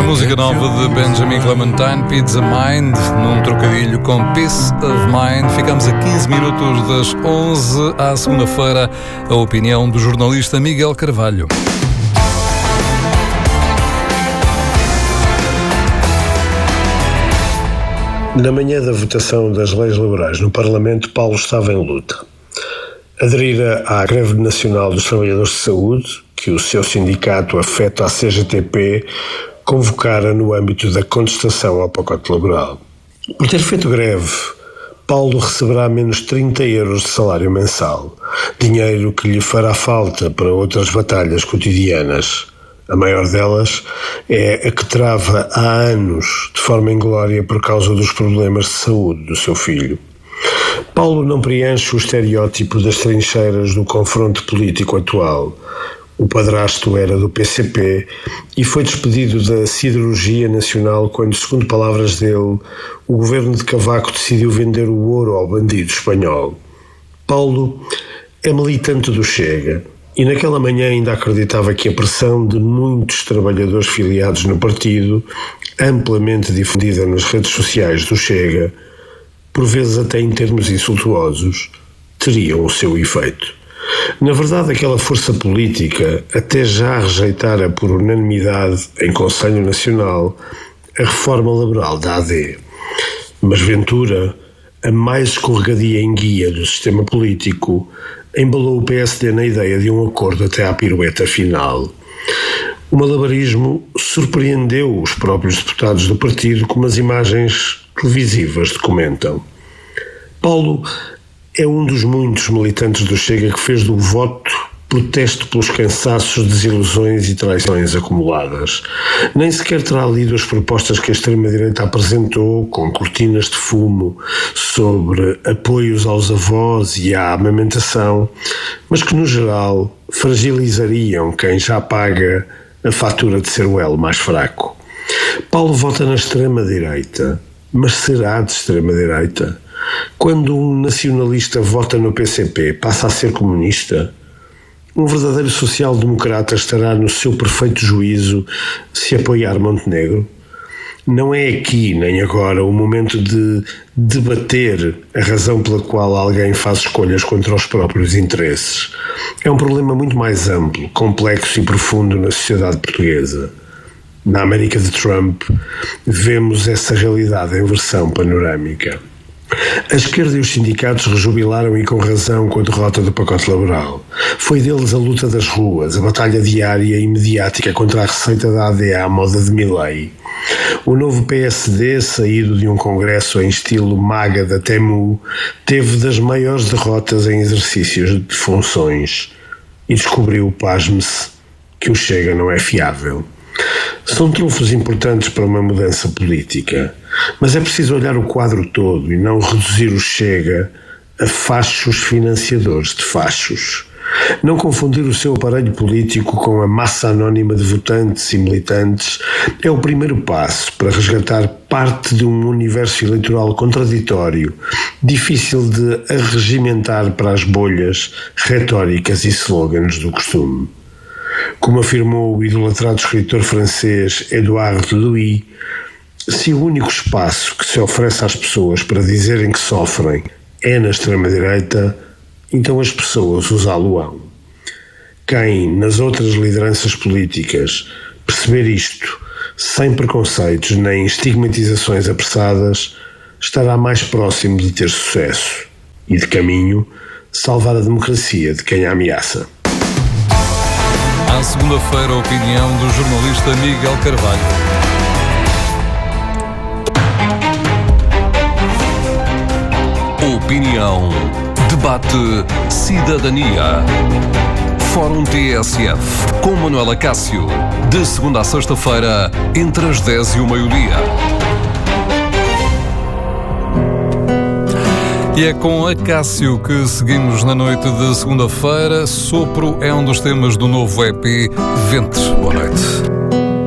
música nova de Benjamin Clementine, Pizza Mind, num trocadilho com Peace of Mind. Ficamos a 15 minutos das 11 à segunda-feira. A opinião do jornalista Miguel Carvalho. Na manhã da votação das leis laborais no Parlamento, Paulo estava em luta. Aderira à greve nacional dos trabalhadores de saúde, que o seu sindicato afeto à CGTP convocara no âmbito da contestação ao pacote laboral. Por ter feito greve, Paulo receberá menos 30 euros de salário mensal, dinheiro que lhe fará falta para outras batalhas cotidianas. A maior delas é a que trava há anos de forma inglória por causa dos problemas de saúde do seu filho. Paulo não preenche o estereótipo das trincheiras do confronto político atual. O padrasto era do PCP e foi despedido da Siderurgia Nacional quando, segundo palavras dele, o governo de Cavaco decidiu vender o ouro ao bandido espanhol. Paulo é militante do Chega e naquela manhã ainda acreditava que a pressão de muitos trabalhadores filiados no partido, amplamente difundida nas redes sociais do Chega, por vezes até em termos insultuosos, teriam o seu efeito. Na verdade, aquela força política até já rejeitara por unanimidade em Conselho Nacional a reforma laboral da AD. Mas Ventura, a mais escorregadia enguia do sistema político, embalou o PSD na ideia de um acordo até à pirueta final. O malabarismo surpreendeu os próprios deputados do partido, como as imagens televisivas documentam. Paulo é um dos muitos militantes do Chega que fez do voto protesto pelos cansaços, desilusões e traições acumuladas. Nem sequer terá lido as propostas que a extrema-direita apresentou, com cortinas de fumo, sobre apoios aos avós e à amamentação, mas que, no geral, fragilizariam quem já paga a fatura de ser o elo mais fraco. Paulo vota na extrema-direita, mas será de extrema-direita? Quando um nacionalista vota no PCP, passa a ser comunista? Um verdadeiro social-democrata estará no seu perfeito juízo se apoiar Montenegro? Não é aqui nem agora o momento de debater a razão pela qual alguém faz escolhas contra os próprios interesses. É um problema muito mais amplo, complexo e profundo na sociedade portuguesa. Na América de Trump, vemos essa realidade em versão panorâmica. A esquerda e os sindicatos rejubilaram e com razão com a derrota do pacote laboral. Foi deles a luta das ruas, a batalha diária e mediática contra a receita da AD à moda de Milei. O novo PSD, saído de um congresso em estilo MAGA da Temu, teve das maiores derrotas em exercícios de funções e descobriu, pasme-se, que o Chega não é fiável. São trunfos importantes para uma mudança política, mas é preciso olhar o quadro todo e não reduzir o Chega a fachos financiadores de fachos. Não confundir o seu aparelho político com a massa anónima de votantes e militantes é o primeiro passo para resgatar parte de um universo eleitoral contraditório, difícil de arregimentar para as bolhas retóricas e slogans do costume. Como afirmou o idolatrado escritor francês Édouard Louis, se o único espaço que se oferece às pessoas para dizerem que sofrem é na extrema-direita, então as pessoas usá-lo-ão. Quem, nas outras lideranças políticas, perceber isto, sem preconceitos nem estigmatizações apressadas, estará mais próximo de ter sucesso e, de caminho, salvar a democracia de quem a ameaça. À segunda-feira, a opinião do jornalista Miguel Carvalho. Opinião, debate, cidadania. Fórum TSF, com Manuela Cássio, de segunda a sexta-feira, entre as 10 e o meio-dia. E é com a Cássio que seguimos na noite de segunda-feira. Sopro é um dos temas do novo EP Ventres. Boa noite.